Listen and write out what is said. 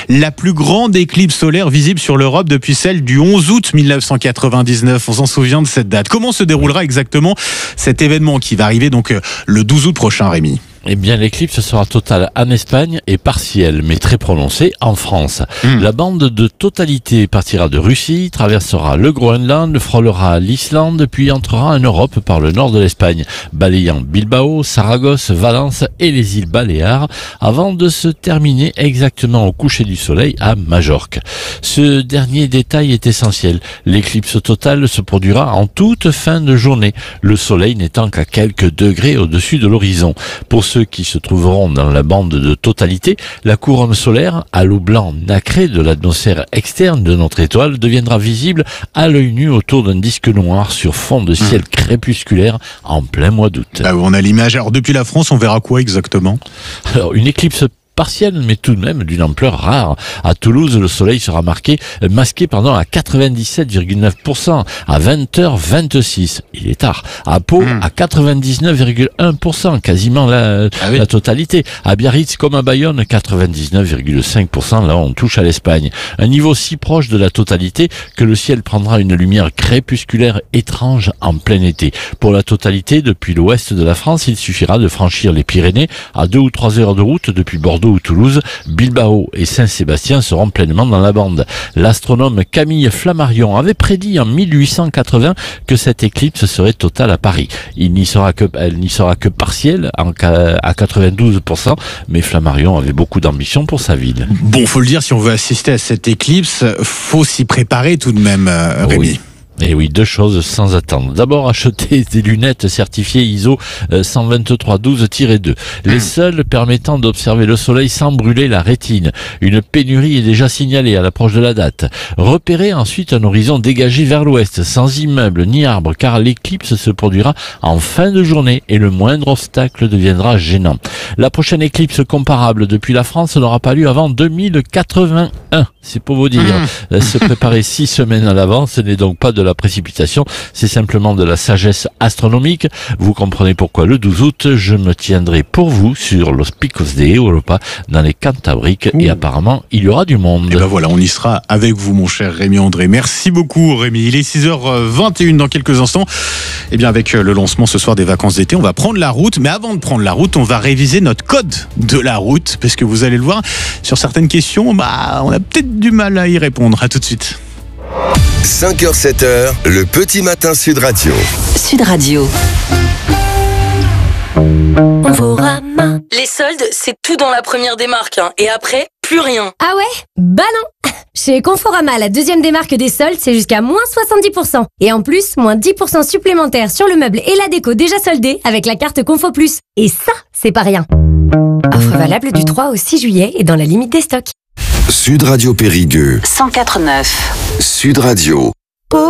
la plus grande éclipse solaire visible sur l'Europe depuis celle du 11 août 1999. On s'en souvient de cette date. Comment se déroulera exactement cet événement qui va arriver donc le 12 août prochain, Rémi ? Eh bien, l'éclipse sera totale en Espagne et partielle, mais très prononcée en France. La bande de totalité partira de Russie, traversera le Groenland, frôlera l'Islande, puis entrera en Europe par le nord de l'Espagne, balayant Bilbao, Saragosse, Valence et les îles Baléares, avant de se terminer exactement au coucher du soleil à Majorque. Ce dernier détail est essentiel. L'éclipse totale se produira en toute fin de journée, le soleil n'étant qu'à quelques degrés au-dessus de l'horizon. Pour ceux qui se trouveront dans la bande de totalité, la couronne solaire, halo blanc nacré de l'atmosphère externe de notre étoile, deviendra visible à l'œil nu autour d'un disque noir sur fond de ciel crépusculaire en plein mois d'août. On a l'image. Alors depuis la France, on verra quoi exactement ? Alors, une éclipse partielle, mais tout de même d'une ampleur rare. À Toulouse, le soleil sera masqué à 97,9%, à 20h26. Il est tard. À Pau, à 99,1%, quasiment la totalité. À Biarritz, comme à Bayonne, 99,5%. Là, on touche à l'Espagne. Un niveau si proche de la totalité que le ciel prendra une lumière crépusculaire étrange en plein été. Pour la totalité, depuis l'ouest de la France, il suffira de franchir les Pyrénées à 2 ou 3 heures de route depuis Bordeaux ou Toulouse. Bilbao et Saint-Sébastien seront pleinement dans la bande. L'astronome Camille Flammarion avait prédit en 1880 que cette éclipse serait totale à Paris. Elle n'y sera que partielle à 92%, mais Flammarion avait beaucoup d'ambition pour sa ville. Bon, faut le dire, si on veut assister à cette éclipse, faut s'y préparer tout de même, Rémi. Oui. Et oui, deux choses sans attendre. D'abord, acheter des lunettes certifiées ISO 12312-2, les seules permettant d'observer le soleil sans brûler la rétine. Une pénurie est déjà signalée à l'approche de la date. Repérez ensuite un horizon dégagé vers l'ouest, sans immeubles ni arbres, car l'éclipse se produira en fin de journée et le moindre obstacle deviendra gênant. La prochaine éclipse comparable depuis la France n'aura pas lieu avant 2081. C'est pour vous dire. Se préparer 6 semaines à l'avance, ce n'est donc pas de la précipitation, c'est simplement de la sagesse astronomique. Vous comprenez pourquoi le 12 août, je me tiendrai pour vous sur Los Picos de Europa, dans les Cantabriques, et apparemment, il y aura du monde. Et voilà, on y sera avec vous, mon cher Rémi André. Merci beaucoup, Rémi. Il est 6h21 dans quelques instants. Eh bien, avec le lancement ce soir des vacances d'été, on va prendre la route. Mais avant de prendre la route, on va réviser notre code de la route, parce que vous allez le voir, sur certaines questions, on a peut-être du mal à y répondre. À tout de suite. 5h, 7h, le petit matin Sud Radio. Sud Radio. Conforama. Les soldes, c'est tout dans la première démarque. Et après, plus rien. Ah ouais ? Bah non. Chez Conforama, la deuxième démarque des soldes, c'est jusqu'à moins 70%. Et en plus, moins 10% supplémentaires sur le meuble et la déco déjà soldés avec la carte Confo Plus. Et ça, c'est pas rien. Offre valable du 3 au 6 juillet et dans la limite des stocks. Sud Radio Périgueux. 104.9. Sud Radio.